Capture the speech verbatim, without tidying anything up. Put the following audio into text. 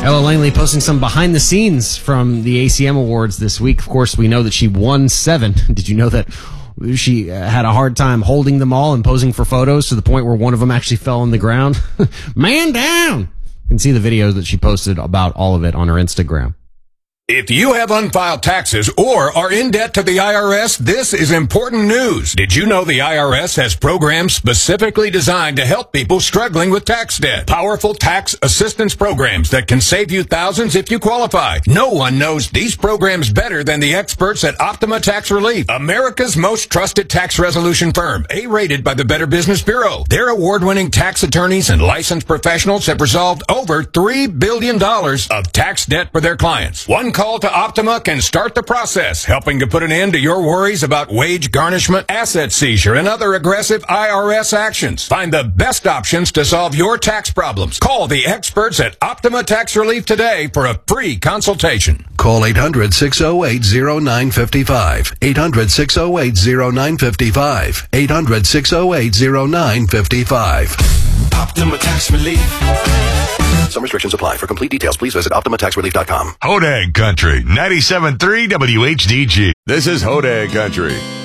Ella Langley posting some behind the scenes from the A C M Awards this week. Of course, we know that she won seven. Did you know that she uh, had a hard time holding them all and posing for photos to the point where one of them actually fell on the ground? Man down! You can see the videos that she posted about all of it on her Instagram. If you have unfiled taxes or are in debt to the I R S, this is important news. Did you know the I R S has programs specifically designed to help people struggling with tax debt? Powerful tax assistance programs that can save you thousands if you qualify. No one knows these programs better than the experts at Optima Tax Relief, America's most trusted tax resolution firm, A-rated by the Better Business Bureau. Their award-winning tax attorneys and licensed professionals have resolved over three billion dollars of tax debt for their clients. One call to Optima can start the process, helping to put an end to your worries about wage garnishment, asset seizure, and other aggressive I R S actions. Find the best options to solve your tax problems. Call the experts at Optima Tax Relief today for a free consultation. Call eight hundred, six oh eight, oh nine five five. eight hundred, six oh eight, oh nine five five. eight hundred, six oh eight, oh nine five five. Optima Tax Relief. Some restrictions apply. For complete details, please visit Optima Tax Relief dot com. Hodag Country, ninety-seven point three W H D G. This is Hodag Country.